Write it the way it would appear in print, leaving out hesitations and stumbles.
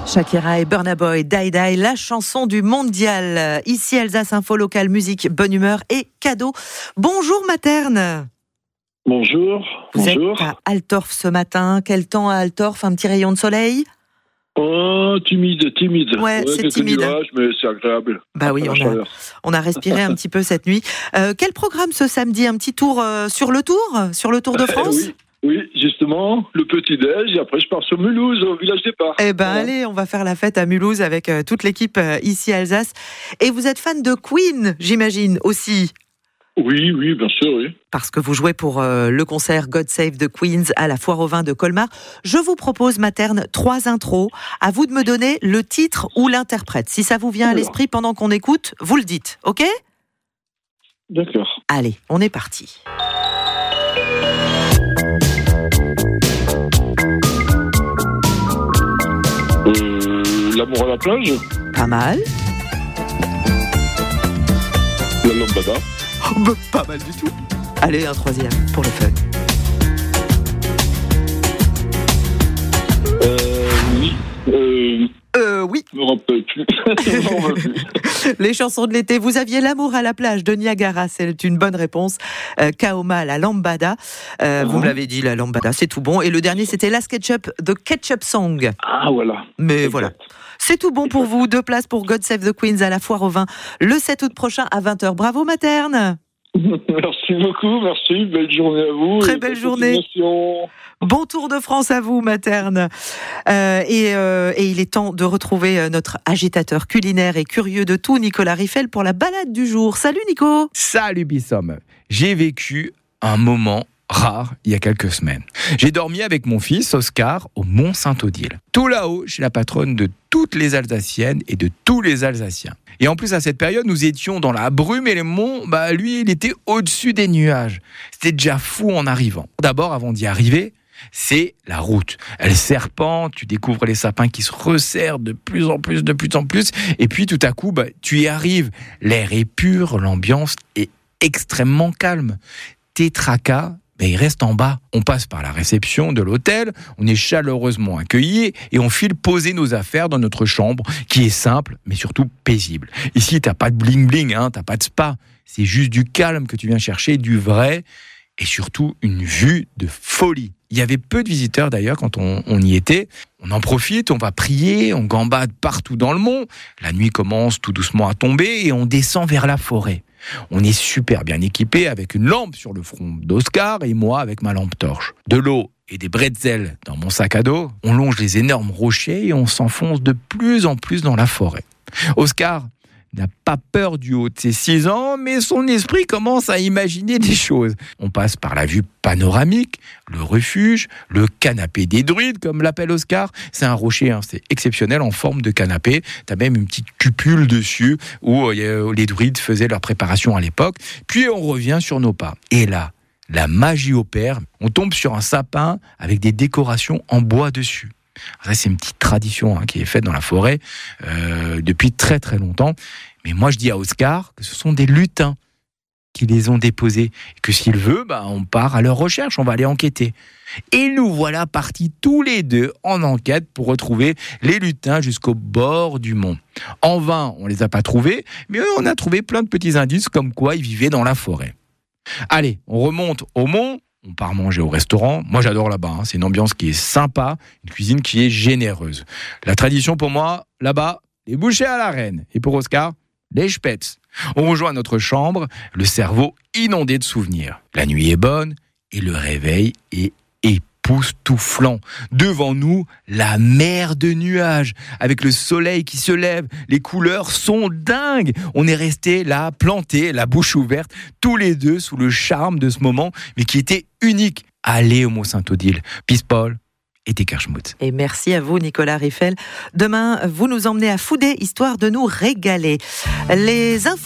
Shakira et Burna Boy, Die Die, la chanson du mondial. Ici Alsace Info Locale, musique, bonne humeur et cadeau. Bonjour Materne. Bonjour. Vous êtes à Altorf ce matin. Quel temps à Altorf? Un petit rayon de soleil? Oh, timide. Ouais, c'est timide. Nuages, mais c'est agréable. Bah oui, on a respiré un petit peu cette nuit. Quel programme ce samedi? Un petit tour sur le Tour de France? Oui, justement, le petit-déj, et après je pars sur Mulhouse, au village départ. Eh ben allez, on va faire la fête à Mulhouse avec toute l'équipe ici à Alsace. Et vous êtes fan de Queen, j'imagine, aussi? Oui, bien sûr, oui. Parce que vous jouez pour le concert God Save the Queens à la Foire aux Vins de Colmar. Je vous propose, Materne, 3 intros. À vous de me donner le titre ou l'interprète. Si ça vous vient à l'esprit pendant qu'on écoute, vous le dites, ok? D'accord. Allez, on est parti. L'amour à la plage. Pas mal. La lambada. Pas mal du tout. Allez, un troisième, pour le fun. Oui. Oui. Je me rappelle plus. Les chansons de l'été. Vous aviez L'amour à la plage de Niagara, c'est une bonne réponse. Kaoma, la lambada. Vous me l'avez dit, la lambada, c'est tout bon. Et le dernier, c'était Last Ketchup, The Ketchup Song. Ah, voilà. Mais exact. Voilà. C'est tout bon pour vous. 2 places pour God Save the Queens à la Foire aux Vins le 7 août prochain à 20h. Bravo, Materne. Merci beaucoup, merci. Belle journée à vous. Très belle journée. Bon Tour de France à vous, Materne. Et il est temps de retrouver notre agitateur culinaire et curieux de tout, Nicolas Riffel, pour la balade du jour. Salut Nico. Salut Bissom. J'ai vécu un moment rare il y a quelques semaines. J'ai dormi avec mon fils Oscar au Mont Saint-Odile. Tout là-haut, chez la patronne de toutes les Alsaciennes et de tous les Alsaciens. Et en plus, à cette période, nous étions dans la brume et le mont, lui, il était au-dessus des nuages. C'était déjà fou en arrivant. D'abord, avant d'y arriver, c'est la route. Elle serpente, tu découvres les sapins qui se resserrent de plus en plus. Et puis, tout à coup, tu y arrives. L'air est pur, l'ambiance est extrêmement calme. Tes tracas, il reste en bas. On passe par la réception de l'hôtel, on est chaleureusement accueillis et on file poser nos affaires dans notre chambre qui est simple mais surtout paisible. Ici, t'as pas de bling-bling, t'as pas de spa. C'est juste du calme que tu viens chercher, du vrai et surtout une vue de folie. Il y avait peu de visiteurs d'ailleurs quand on y était. On en profite, on va prier, on gambade partout dans le mont. La nuit commence tout doucement à tomber et on descend vers la forêt. On est super bien équipé avec une lampe sur le front d'Oscar et moi avec ma lampe torche. De l'eau et des bretzels dans mon sac à dos. On longe les énormes rochers et on s'enfonce de plus en plus dans la forêt. Oscar n'a pas peur du haut de ses 6 ans, mais son esprit commence à imaginer des choses. On passe par la vue panoramique, le refuge, le canapé des druides, comme l'appelle Oscar. C'est un rocher, c'est exceptionnel en forme de canapé. T'as même une petite cupule dessus où les druides faisaient leur préparation à l'époque. Puis on revient sur nos pas. Et là, la magie opère. On tombe sur un sapin avec des décorations en bois dessus. Ça, c'est une petite tradition qui est faite dans la forêt depuis très très longtemps. Mais moi, je dis à Oscar que ce sont des lutins qui les ont déposés. Et que s'il veut, on part à leur recherche, on va aller enquêter. Et nous voilà partis tous les deux en enquête pour retrouver les lutins jusqu'au bord du mont. En vain, on les a pas trouvés, mais on a trouvé plein de petits indices comme quoi ils vivaient dans la forêt. Allez, on remonte au mont. On part manger au restaurant. Moi, j'adore là-bas. C'est une ambiance qui est sympa, une cuisine qui est généreuse. La tradition pour moi, là-bas, les bouchées à la reine. Et pour Oscar, les spätzle. On rejoint notre chambre, le cerveau inondé de souvenirs. La nuit est bonne et le réveil est époustouflant. Devant nous, la mer de nuages, avec le soleil qui se lève. Les couleurs sont dingues. On est restés là, plantés, la bouche ouverte, tous les deux sous le charme de ce moment, mais qui était unique. Allez au Mont Saint-Odile. Peace Paul et Tekerschmutz. Et merci à vous, Nicolas Riffel. Demain, vous nous emmenez à Foudé, histoire de nous régaler. Les infos